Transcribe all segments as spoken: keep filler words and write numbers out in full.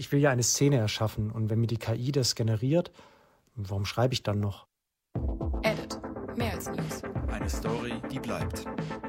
ich will ja eine Szene erschaffen und wenn mir die K I das generiert, warum schreibe ich dann noch? Edit. Mehr als News. Eine Story, die bleibt.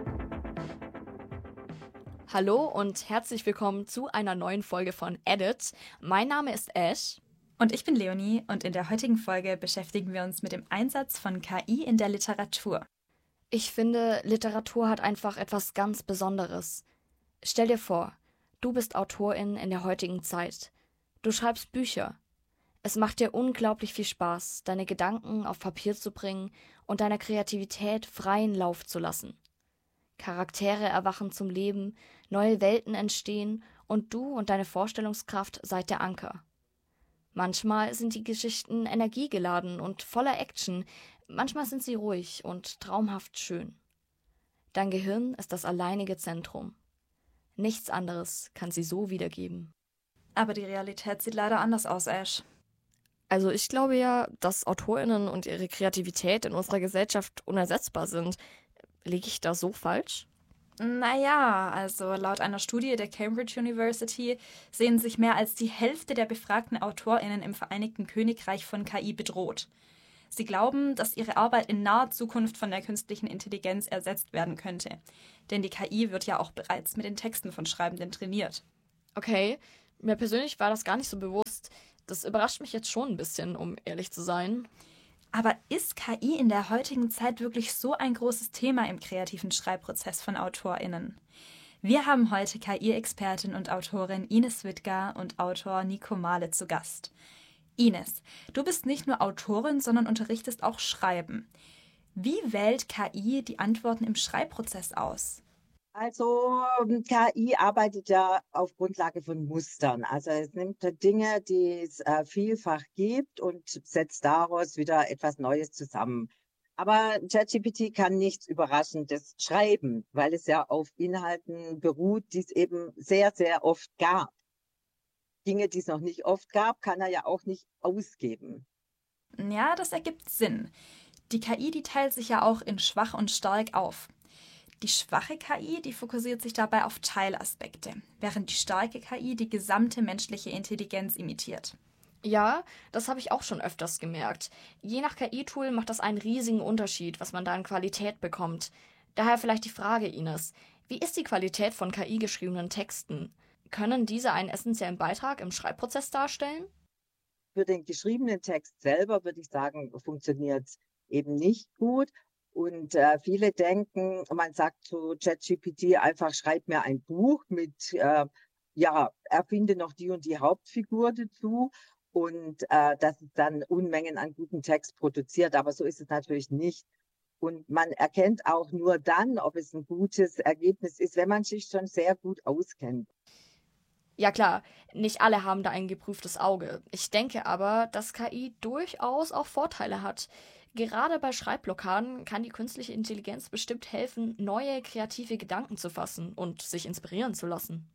Hallo und herzlich willkommen zu einer neuen Folge von Edit. Mein Name ist Ash. Und ich bin Leonie und in der heutigen Folge beschäftigen wir uns mit dem Einsatz von K I in der Literatur. Ich finde, Literatur hat einfach etwas ganz Besonderes. Stell dir vor, du bist Autorin in der heutigen Zeit. Du schreibst Bücher. Es macht dir unglaublich viel Spaß, deine Gedanken auf Papier zu bringen und deiner Kreativität freien Lauf zu lassen. Charaktere erwachen zum Leben, neue Welten entstehen und du und deine Vorstellungskraft seid der Anker. Manchmal sind die Geschichten energiegeladen und voller Action, manchmal sind sie ruhig und traumhaft schön. Dein Gehirn ist das alleinige Zentrum. Nichts anderes kann sie so wiedergeben. Aber die Realität sieht leider anders aus, Ash. Also ich glaube ja, dass AutorInnen und ihre Kreativität in unserer Gesellschaft unersetzbar sind. Liege ich da so falsch? Naja, also laut einer Studie der Cambridge University sehen sich mehr als die Hälfte der befragten AutorInnen im Vereinigten Königreich von K I bedroht. Sie glauben, dass ihre Arbeit in naher Zukunft von der künstlichen Intelligenz ersetzt werden könnte. Denn die K I wird ja auch bereits mit den Texten von Schreibenden trainiert. Okay, mir persönlich war das gar nicht so bewusst. Das überrascht mich jetzt schon ein bisschen, um ehrlich zu sein. Aber ist K I in der heutigen Zeit wirklich so ein großes Thema im kreativen Schreibprozess von AutorInnen? Wir haben heute K I-Expertin und Autorin Ines Wittger und Autor Nico Mahle zu Gast. Ines, du bist nicht nur Autorin, sondern unterrichtest auch Schreiben. Wie wählt K I die Antworten im Schreibprozess aus? Also K I arbeitet ja auf Grundlage von Mustern. Also es nimmt Dinge, die es äh, vielfach gibt und setzt daraus wieder etwas Neues zusammen. Aber ChatGPT kann nichts Überraschendes schreiben, weil es ja auf Inhalten beruht, die es eben sehr, sehr oft gab. Dinge, die es noch nicht oft gab, kann er ja auch nicht ausgeben. Ja, das ergibt Sinn. Die K I, die teilt sich ja auch in schwach und stark auf. Die schwache K I, die fokussiert sich dabei auf Teilaspekte, während die starke K I die gesamte menschliche Intelligenz imitiert. Ja, das habe ich auch schon öfters gemerkt. Je nach K I-Tool macht das einen riesigen Unterschied, was man da an Qualität bekommt. Daher vielleicht die Frage, Ines, wie ist die Qualität von K I-geschriebenen Texten? Können diese einen essentiellen Beitrag im Schreibprozess darstellen? Für den geschriebenen Text selber würde ich sagen, funktioniert es eben nicht gut. Und äh, viele denken, man sagt zu ChatGPT einfach, schreib mir ein Buch mit, äh, ja, erfinde noch die und die Hauptfigur dazu und äh, dass es dann Unmengen an guten Text produziert. Aber so ist es natürlich nicht. Und man erkennt auch nur dann, ob es ein gutes Ergebnis ist, wenn man sich schon sehr gut auskennt. Ja klar, nicht alle haben da ein geprüftes Auge. Ich denke aber, dass K I durchaus auch Vorteile hat. Gerade bei Schreibblockaden kann die künstliche Intelligenz bestimmt helfen, neue kreative Gedanken zu fassen und sich inspirieren zu lassen.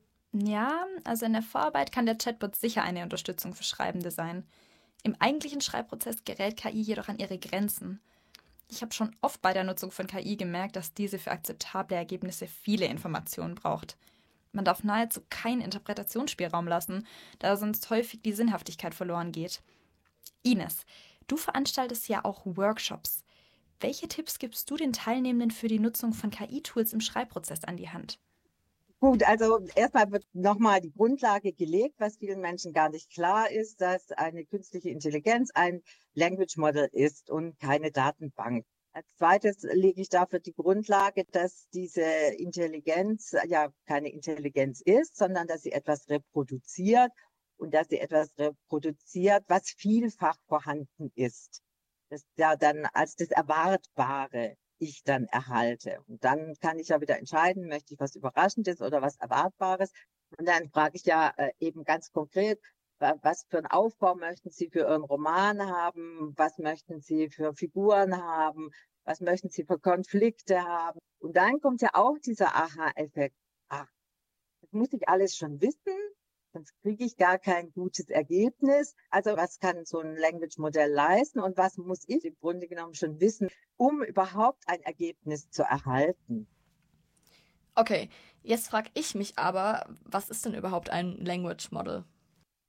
Ja, also in der Vorarbeit kann der Chatbot sicher eine Unterstützung für Schreibende sein. Im eigentlichen Schreibprozess gerät K I jedoch an ihre Grenzen. Ich habe schon oft bei der Nutzung von K I gemerkt, dass diese für akzeptable Ergebnisse viele Informationen braucht. Man darf nahezu keinen Interpretationsspielraum lassen, da sonst häufig die Sinnhaftigkeit verloren geht. Ines, du veranstaltest ja auch Workshops. Welche Tipps gibst du den Teilnehmenden für die Nutzung von K I-Tools im Schreibprozess an die Hand? Gut, also erstmal wird nochmal die Grundlage gelegt, was vielen Menschen gar nicht klar ist, dass eine künstliche Intelligenz ein Language Model ist und keine Datenbank. Als zweites lege ich dafür die Grundlage, dass diese Intelligenz ja keine Intelligenz ist, sondern dass sie etwas reproduziert und dass sie etwas reproduziert, was vielfach vorhanden ist. Das ja dann als das Erwartbare ich dann erhalte. Und dann kann ich ja wieder entscheiden, möchte ich was Überraschendes oder was Erwartbares. Und dann frage ich ja äh, eben ganz konkret, was für einen Aufbau möchten Sie für Ihren Roman haben? Was möchten Sie für Figuren haben? Was möchten Sie für Konflikte haben? Und dann kommt ja auch dieser Aha-Effekt. Ach, das muss ich alles schon wissen, sonst kriege ich gar kein gutes Ergebnis. Also was kann so ein Language-Modell leisten und was muss ich im Grunde genommen schon wissen, um überhaupt ein Ergebnis zu erhalten? Okay, jetzt frage ich mich aber, was ist denn überhaupt ein Language Model?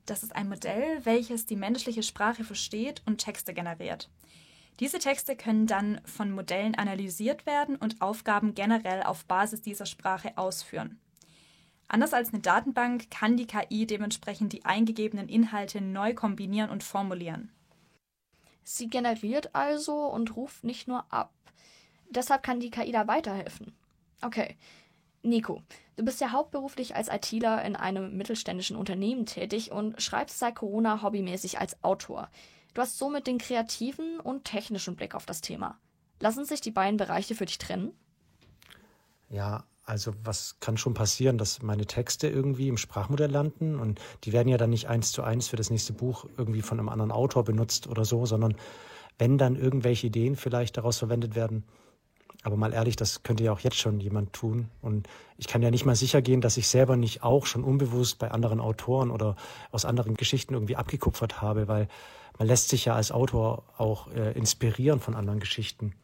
Das ist ein Modell, welches die menschliche Sprache versteht und Texte generiert. Diese Texte können dann von Modellen analysiert werden und Aufgaben generell auf Basis dieser Sprache ausführen. Anders als eine Datenbank kann die K I dementsprechend die eingegebenen Inhalte neu kombinieren und formulieren. Sie generiert also und ruft nicht nur ab. Deshalb kann die K I da weiterhelfen. Okay. Nico, du bist ja hauptberuflich als ITler in einem mittelständischen Unternehmen tätig und schreibst seit Corona hobbymäßig als Autor. Du hast somit den kreativen und technischen Blick auf das Thema. Lassen sich die beiden Bereiche für dich trennen? Ja, also was kann schon passieren, dass meine Texte irgendwie im Sprachmodell landen und die werden ja dann nicht eins zu eins für das nächste Buch irgendwie von einem anderen Autor benutzt oder so, sondern wenn dann irgendwelche Ideen vielleicht daraus verwendet werden. Aber mal ehrlich, das könnte ja auch jetzt schon jemand tun. Und ich kann ja nicht mal sicher gehen, dass ich selber nicht auch schon unbewusst bei anderen Autoren oder aus anderen Geschichten irgendwie abgekupfert habe, weil man lässt sich ja als Autor auch äh, inspirieren von anderen Geschichten.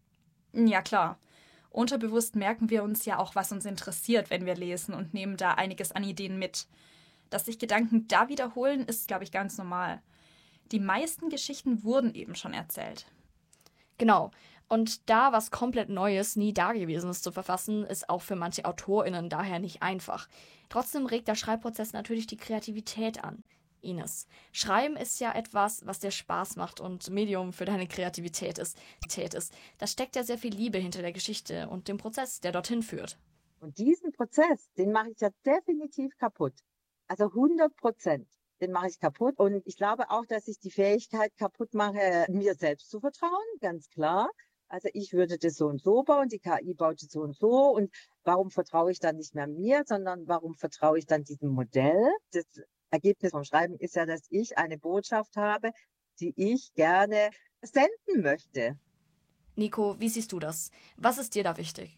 Ja, klar. Unterbewusst merken wir uns ja auch, was uns interessiert, wenn wir lesen und nehmen da einiges an Ideen mit. Dass sich Gedanken da wiederholen, ist, glaube ich, ganz normal. Die meisten Geschichten wurden eben schon erzählt. Genau. Und da was komplett Neues, nie Dagewesenes zu verfassen, ist auch für manche AutorInnen daher nicht einfach. Trotzdem regt der Schreibprozess natürlich die Kreativität an. Ines, Schreiben ist ja etwas, was dir Spaß macht und Medium für deine Kreativität ist. Da steckt ja sehr viel Liebe hinter der Geschichte und dem Prozess, der dorthin führt. Und diesen Prozess, den mache ich ja definitiv kaputt. Also hundert Prozent. Den mache ich kaputt. Und ich glaube auch, dass ich die Fähigkeit kaputt mache, mir selbst zu vertrauen, ganz klar. Also ich würde das so und so bauen, die K I baut es so und so. Und warum vertraue ich dann nicht mehr mir, sondern warum vertraue ich dann diesem Modell? Das Ergebnis vom Schreiben ist ja, dass ich eine Botschaft habe, die ich gerne senden möchte. Nico, wie siehst du das? Was ist dir da wichtig?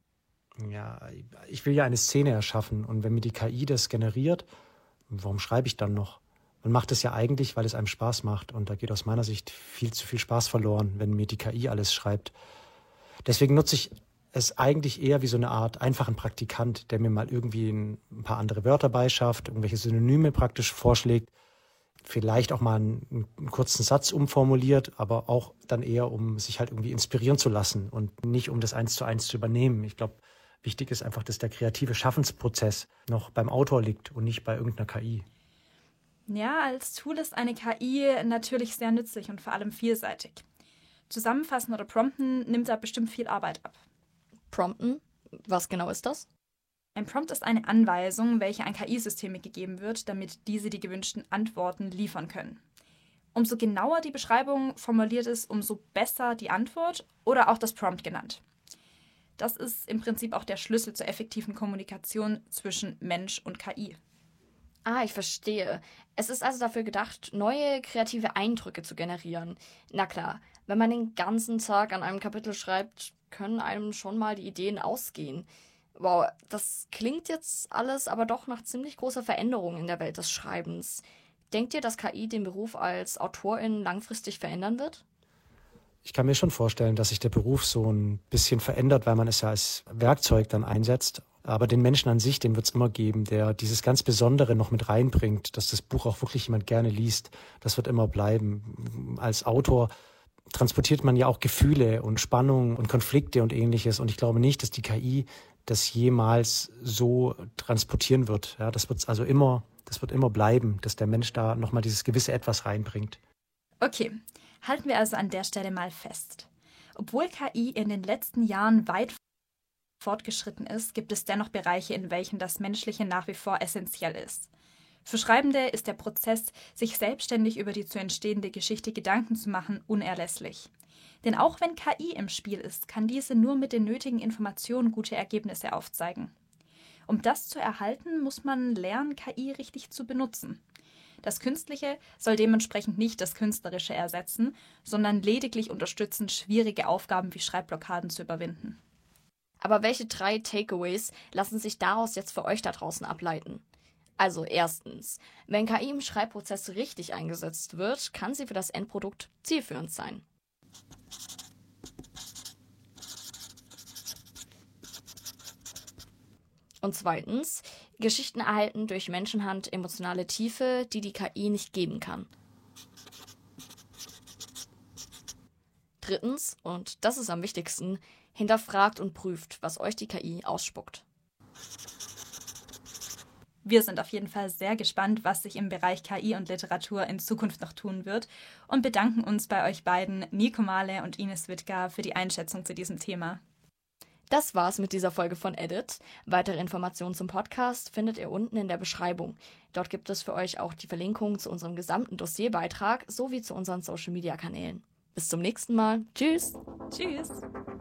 Ja, ich will ja eine Szene erschaffen und wenn mir die K I das generiert, warum schreibe ich dann noch? Man macht es ja eigentlich, weil es einem Spaß macht und da geht aus meiner Sicht viel zu viel Spaß verloren, wenn mir die K I alles schreibt. Deswegen nutze ich es eigentlich eher wie so eine Art einfachen Praktikant, der mir mal irgendwie ein paar andere Wörter beischafft, irgendwelche Synonyme praktisch vorschlägt, vielleicht auch mal einen, einen kurzen Satz umformuliert, aber auch dann eher, um sich halt irgendwie inspirieren zu lassen und nicht um das eins zu eins zu übernehmen. Ich glaube, wichtig ist einfach, dass der kreative Schaffensprozess noch beim Autor liegt und nicht bei irgendeiner K I. Ja, als Tool ist eine K I natürlich sehr nützlich und vor allem vielseitig. Zusammenfassen oder prompten nimmt da bestimmt viel Arbeit ab. Prompten? Was genau ist das? Ein Prompt ist eine Anweisung, welche an K I-Systeme gegeben wird, damit diese die gewünschten Antworten liefern können. Umso genauer die Beschreibung formuliert ist, umso besser die Antwort oder auch das Prompt genannt. Das ist im Prinzip auch der Schlüssel zur effektiven Kommunikation zwischen Mensch und K I. Ah, ich verstehe. Es ist also dafür gedacht, neue kreative Eindrücke zu generieren. Na klar, wenn man den ganzen Tag an einem Kapitel schreibt, können einem schon mal die Ideen ausgehen. Wow, das klingt jetzt alles aber doch nach ziemlich großer Veränderung in der Welt des Schreibens. Denkt ihr, dass K I den Beruf als Autorin langfristig verändern wird? Ich kann mir schon vorstellen, dass sich der Beruf so ein bisschen verändert, weil man es ja als Werkzeug dann einsetzt. Aber den Menschen an sich, den wird es immer geben, der dieses ganz Besondere noch mit reinbringt, dass das Buch auch wirklich jemand gerne liest. Das wird immer bleiben. Als Autor transportiert man ja auch Gefühle und Spannung und Konflikte und Ähnliches. Und ich glaube nicht, dass die K I das jemals so transportieren wird. Ja, das wird's also immer, das wird immer bleiben, dass der Mensch da nochmal dieses gewisse Etwas reinbringt. Okay, halten wir also an der Stelle mal fest. Obwohl K I in den letzten Jahren weit fortgeschritten ist, gibt es dennoch Bereiche, in welchen das Menschliche nach wie vor essentiell ist. Für Schreibende ist der Prozess, sich selbstständig über die zu entstehende Geschichte Gedanken zu machen, unerlässlich. Denn auch wenn K I im Spiel ist, kann diese nur mit den nötigen Informationen gute Ergebnisse aufzeigen. Um das zu erhalten, muss man lernen, K I richtig zu benutzen. Das Künstliche soll dementsprechend nicht das Künstlerische ersetzen, sondern lediglich unterstützen, schwierige Aufgaben wie Schreibblockaden zu überwinden. Aber welche drei Takeaways lassen sich daraus jetzt für euch da draußen ableiten? Also erstens, wenn K I im Schreibprozess richtig eingesetzt wird, kann sie für das Endprodukt zielführend sein. Und zweitens, Geschichten erhalten durch Menschenhand emotionale Tiefe, die die K I nicht geben kann. Drittens, und das ist am wichtigsten, hinterfragt und prüft, was euch die K I ausspuckt. Wir sind auf jeden Fall sehr gespannt, was sich im Bereich K I und Literatur in Zukunft noch tun wird und bedanken uns bei euch beiden, Nico Mahle und Ines Wittgar, für die Einschätzung zu diesem Thema. Das war's mit dieser Folge von Edit. Weitere Informationen zum Podcast findet ihr unten in der Beschreibung. Dort gibt es für euch auch die Verlinkung zu unserem gesamten Dossierbeitrag sowie zu unseren Social-Media-Kanälen. Bis zum nächsten Mal. Tschüss! Tschüss!